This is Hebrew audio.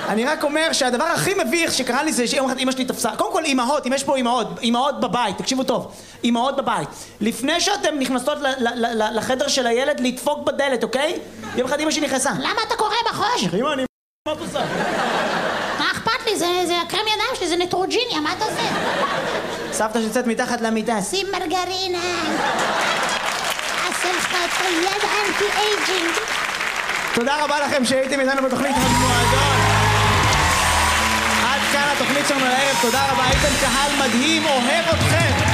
אני רק אומר שהדבר הכי מביך שקרה לי זה שיום אחד אמא שלי תפסה, קודם כל אמהות, אם יש פה אמהות בבית, תקשיבו טוב, אמהות בבית, לפני שאתם נכנסות לחדר של הילד לדפוק בדלת, אוקיי? יום אחד אמא שלי נכנסה. למה אתה קורא בחושך? אמא, מה את עושה? מה אכפת לי? זה הקרם ידיים שלי, זה נטרוג'יניה, מה אתה עושה? סבתא שיוצאת מתחת למיטה. שים מרגרינה. עשה לך את היד אנטי-אייג'ינג. תודה רבה לכם שהייתם איתנו בתוכנית המועדון. עד כאן התוכנית שלנו לערב, תודה רבה, הייתם קהל מדהים, אוהב אתכם.